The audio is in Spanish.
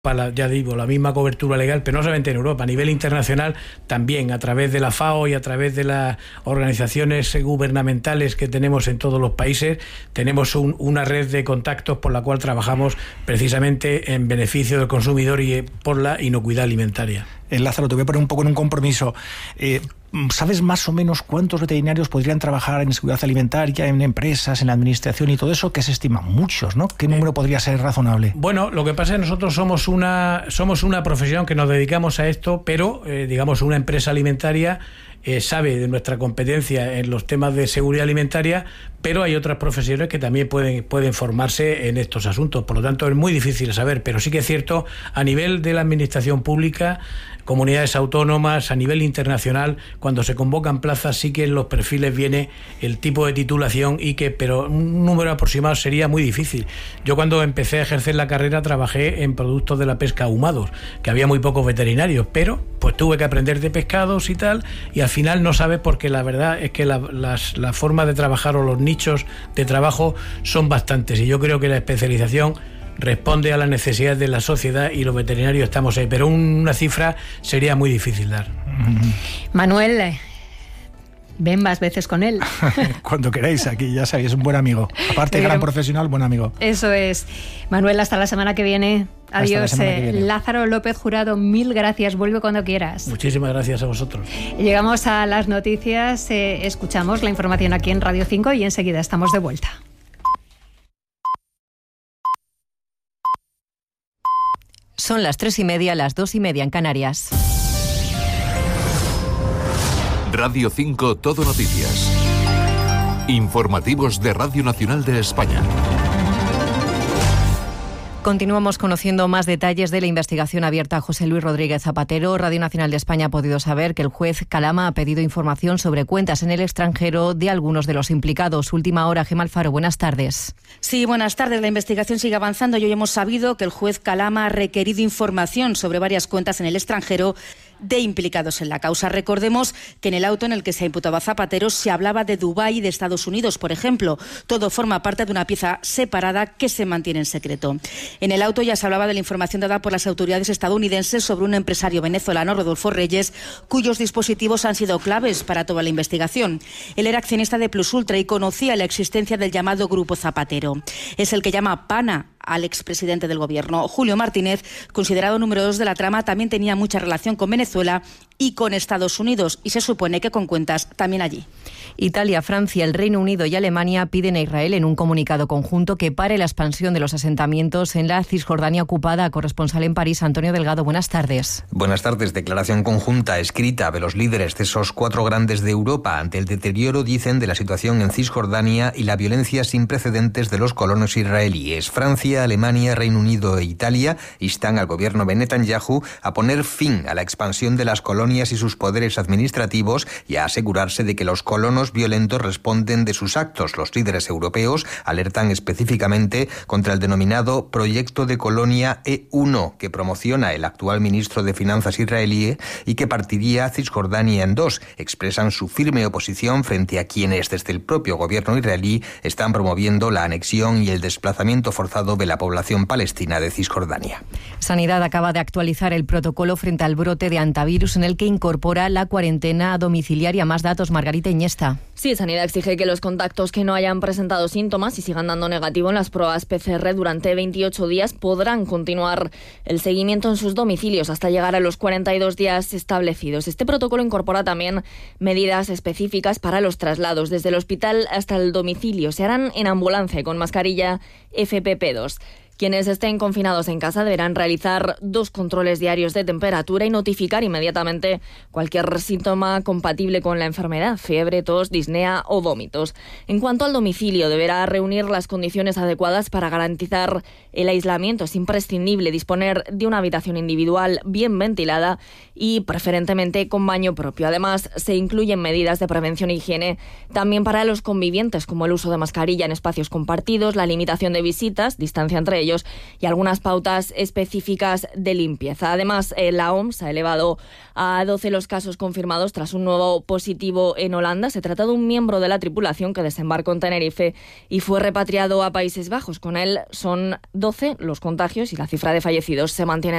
ya digo, la misma cobertura legal, pero no solamente en Europa, a nivel internacional también, a través de la FAO y a través de las organizaciones gubernamentales que tenemos en todos los países, tenemos una red de contactos por la cual trabajamos precisamente en beneficio del consumidor y por la inocuidad alimentaria. Lázaro, te voy a poner un poco en un compromiso. ¿Sabes más o menos cuántos veterinarios podrían trabajar en seguridad alimentaria, en empresas, en la administración y todo eso? Que se estiman muchos, ¿no? ¿Qué número podría ser razonable? Bueno, lo que pasa es que nosotros somos una profesión que nos dedicamos a esto, pero digamos una empresa alimentaria sabe de nuestra competencia en los temas de seguridad alimentaria, pero hay otras profesiones que también pueden formarse en estos asuntos. Por lo tanto, es muy difícil saber, pero sí que es cierto, a nivel de la administración pública, comunidades autónomas, a nivel internacional, cuando se convocan plazas, sí que en los perfiles viene el tipo de titulación pero un número aproximado sería muy difícil. Yo cuando empecé a ejercer la carrera trabajé en productos de la pesca ahumados, que había muy pocos veterinarios, pero pues tuve que aprender de pescados y tal, y al final no sabes, porque la verdad es que la forma de trabajar o los nichos de trabajo son bastantes, y yo creo que la especialización responde a las necesidades de la sociedad y los veterinarios estamos ahí, pero una cifra sería muy difícil dar. Manuel, ven más veces con él. Cuando queráis, aquí ya sabéis, es un buen amigo. Aparte de gran profesional, buen amigo. Eso es. Manuel, hasta la semana que viene. Adiós. Lázaro López Jurado, mil gracias. Vuelve cuando quieras. Muchísimas gracias a vosotros. Llegamos a las noticias, escuchamos la información aquí en Radio 5 y enseguida estamos de vuelta. Son las 3:30, las 2:30 en Canarias. Radio 5 Todo Noticias. Informativos de Radio Nacional de España. Continuamos conociendo más detalles de la investigación abierta a José Luis Rodríguez Zapatero. Radio Nacional de España ha podido saber que el juez Calama ha pedido información sobre cuentas en el extranjero de algunos de los implicados. Última hora, Gemma Alfaro, buenas tardes. Sí, buenas tardes. La investigación sigue avanzando y hoy hemos sabido que el juez Calama ha requerido información sobre varias cuentas en el extranjero de implicados en la causa. Recordemos que en el auto en el que se imputaba a Zapatero se hablaba de Dubái y de Estados Unidos, por ejemplo. Todo forma parte de una pieza separada que se mantiene en secreto. En el auto ya se hablaba de la información dada por las autoridades estadounidenses sobre un empresario venezolano, Rodolfo Reyes, cuyos dispositivos han sido claves para toda la investigación. Él era accionista de Plus Ultra y conocía la existencia del llamado Grupo Zapatero. Es el que llama pana al expresidente del gobierno. Julio Martínez, considerado número 2 de la trama, también tenía mucha relación con Venezuela y con Estados Unidos, y se supone que con cuentas también allí. Italia, Francia, el Reino Unido y Alemania piden a Israel en un comunicado conjunto que pare la expansión de los asentamientos en la Cisjordania ocupada. Corresponsal en París, Antonio Delgado, buenas tardes. Buenas tardes. Declaración conjunta escrita de los líderes de esos 4 grandes de Europa ante el deterioro, dicen, de la situación en Cisjordania y la violencia sin precedentes de los colonos israelíes. Francia, Alemania, Reino Unido e Italia instan al gobierno de Netanyahu a poner fin a la expansión de las colonias y sus poderes administrativos y a asegurarse de que los colonos violentos responden de sus actos. Los líderes europeos alertan específicamente contra el denominado Proyecto de Colonia E1, que promociona el actual ministro de Finanzas israelí y que partiría a Cisjordania en 2. Expresan su firme oposición frente a quienes desde el propio gobierno israelí están promoviendo la anexión y el desplazamiento forzado de la población palestina de Cisjordania. Sanidad acaba de actualizar el protocolo frente al brote de hantavirus en el que incorpora la cuarentena domiciliaria. Más datos, Margarita Iniesta. Sí, Sanidad exige que los contactos que no hayan presentado síntomas y sigan dando negativo en las pruebas PCR durante 28 días podrán continuar el seguimiento en sus domicilios hasta llegar a los 42 días establecidos. Este protocolo incorpora también medidas específicas para los traslados desde el hospital hasta el domicilio. Se harán en ambulancia y con mascarilla FFP2. Quienes estén confinados en casa deberán realizar 2 controles diarios de temperatura y notificar inmediatamente cualquier síntoma compatible con la enfermedad, fiebre, tos, disnea o vómitos. En cuanto al domicilio, deberá reunir las condiciones adecuadas para garantizar el aislamiento. Es imprescindible disponer de una habitación individual bien ventilada y preferentemente con baño propio. Además, se incluyen medidas de prevención e higiene también para los convivientes, como el uso de mascarilla en espacios compartidos, la limitación de visitas, distancia entre ellos, ellos y algunas pautas específicas de limpieza. Además, la OMS ha elevado a 12 los casos confirmados tras un nuevo positivo en Holanda. Se trata de un miembro de la tripulación que desembarcó en Tenerife y fue repatriado a Países Bajos. Con él son 12 los contagios y la cifra de fallecidos se mantiene